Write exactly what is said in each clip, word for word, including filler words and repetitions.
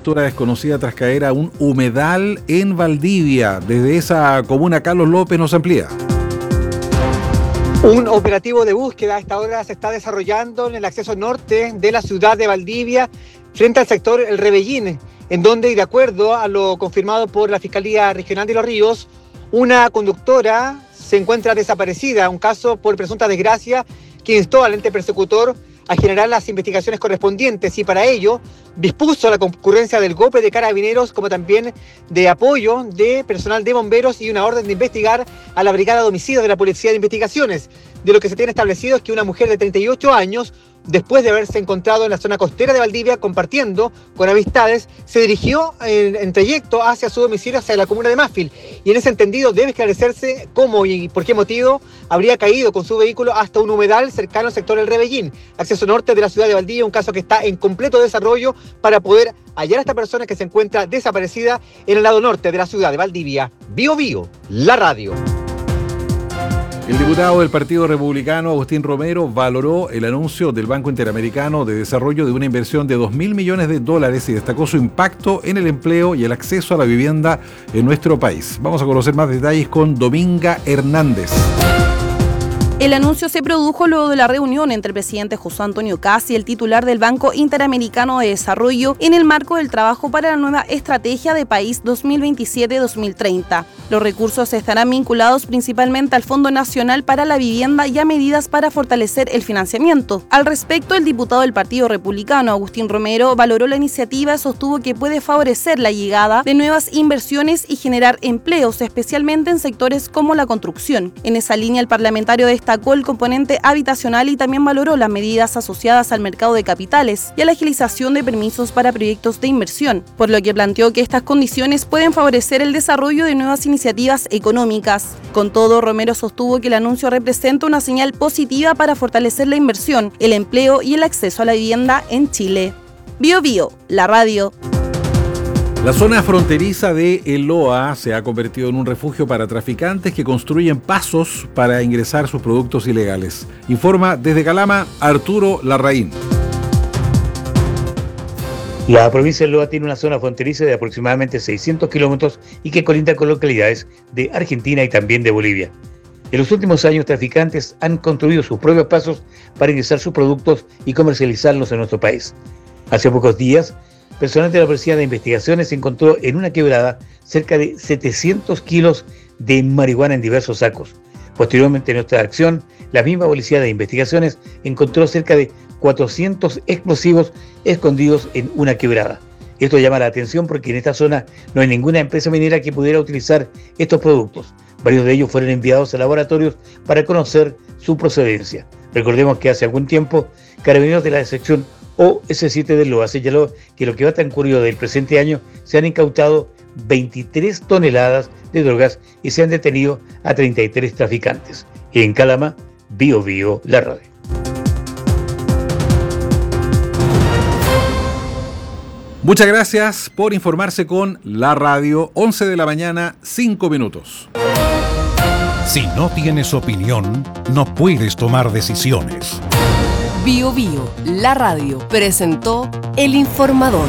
conductora desconocida tras caer a un humedal en Valdivia. Desde esa comuna, Carlos López nos amplía. Un operativo de búsqueda a esta hora se está desarrollando en el acceso norte de la ciudad de Valdivia, frente al sector El Rebellín, en donde, y de acuerdo a lo confirmado por la Fiscalía Regional de Los Ríos, una conductora se encuentra desaparecida, un caso por presunta desgracia que instó al ente persecutor a generar las investigaciones correspondientes y para ello dispuso la concurrencia del GOPE de Carabineros como también de apoyo de personal de bomberos y una orden de investigar a la Brigada de Homicidios de la Policía de Investigaciones. De lo que se tiene establecido es que una mujer de treinta y ocho años, después de haberse encontrado en la zona costera de Valdivia compartiendo con amistades, se dirigió en, en trayecto hacia su domicilio, hacia la comuna de Mafil. Y en ese entendido debe esclarecerse cómo y por qué motivo habría caído con su vehículo hasta un humedal cercano al sector El Rebellín, acceso norte de la ciudad de Valdivia, un caso que está en completo desarrollo para poder hallar a esta persona que se encuentra desaparecida en el lado norte de la ciudad de Valdivia. Bio Bio, la radio. El diputado del Partido Republicano, Agustín Romero, valoró el anuncio del Banco Interamericano de Desarrollo de una inversión de dos mil millones de dólares y destacó su impacto en el empleo y el acceso a la vivienda en nuestro país. Vamos a conocer más detalles con Dominga Hernández. El anuncio se produjo luego de la reunión entre el presidente José Antonio Kast y el titular del Banco Interamericano de Desarrollo en el marco del trabajo para la nueva Estrategia de País dos mil veintisiete a dos mil treinta. Los recursos estarán vinculados principalmente al Fondo Nacional para la Vivienda y a medidas para fortalecer el financiamiento. Al respecto, el diputado del Partido Republicano, Agustín Romero, valoró la iniciativa y sostuvo que puede favorecer la llegada de nuevas inversiones y generar empleos, especialmente en sectores como la construcción. En esa línea, el parlamentario destacó el componente habitacional y también valoró las medidas asociadas al mercado de capitales y a la agilización de permisos para proyectos de inversión, por lo que planteó que estas condiciones pueden favorecer el desarrollo de nuevas iniciativas económicas. Con todo, Romero sostuvo que el anuncio representa una señal positiva para fortalecer la inversión, el empleo y el acceso a la vivienda en Chile. Bio Bio, la radio. La zona fronteriza de Eloa se ha convertido en un refugio para traficantes que construyen pasos para ingresar sus productos ilegales. Informa desde Calama Arturo Larraín. La provincia de Loa tiene una zona fronteriza de aproximadamente seiscientos kilómetros y que colinda con localidades de Argentina y también de Bolivia. En los últimos años, traficantes han construido sus propios pasos para ingresar sus productos y comercializarlos en nuestro país. Hace pocos días, personal de la Policía de Investigaciones encontró en una quebrada cerca de setecientos kilos de marihuana en diversos sacos. Posteriormente, en nuestra acción, la misma Policía de Investigaciones encontró cerca de cuatrocientos explosivos escondidos en una quebrada. Esto llama la atención porque en esta zona no hay ninguna empresa minera que pudiera utilizar estos productos. Varios de ellos fueron enviados a laboratorios para conocer su procedencia. Recordemos que hace algún tiempo, Carabineros de la sección O S siete de Loa señaló que lo que va transcurrido del presente año se han incautado veintitrés toneladas de drogas y se han detenido a treinta y tres traficantes. En Calama, Bio Bio, la radio. Muchas gracias por informarse con la radio. once de la mañana, cinco minutos. Si no tienes opinión, no puedes tomar decisiones. Bio Bio, la radio, presentó El Informador.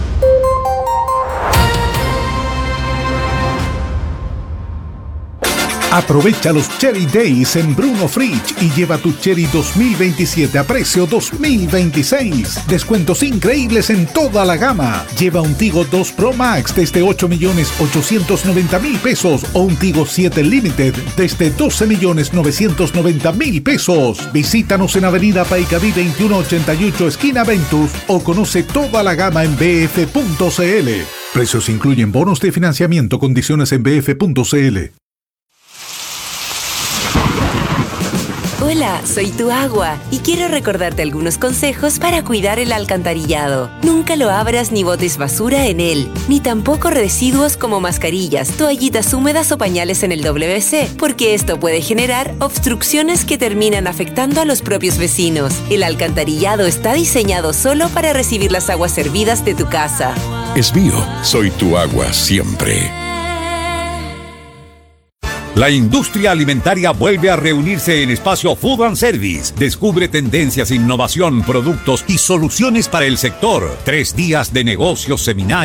Aprovecha los Cherry Days en Bruno Fridge y lleva tu Cherry dos mil veintisiete a precio dos mil veintiséis. Descuentos increíbles en toda la gama. Lleva un Tigo dos Pro Max desde ocho millones ochocientos noventa mil pesos o un Tigo siete Limited desde doce millones novecientos noventa mil pesos. Visítanos en Avenida Paicaví veintiuno ochenta y ocho, esquina Ventus, o conoce toda la gama en b f punto c l. Precios incluyen bonos de financiamiento, condiciones en b f punto c l. Hola, soy tu agua y quiero recordarte algunos consejos para cuidar el alcantarillado. Nunca lo abras ni botes basura en él, ni tampoco residuos como mascarillas, toallitas húmedas o pañales en el doble ve ce, porque esto puede generar obstrucciones que terminan afectando a los propios vecinos. El alcantarillado está diseñado solo para recibir las aguas hervidas de tu casa. Es mío, soy tu agua siempre. La industria alimentaria vuelve a reunirse en Espacio Food and Service. Descubre tendencias, innovación, productos y soluciones para el sector. Tres días de negocios, seminarios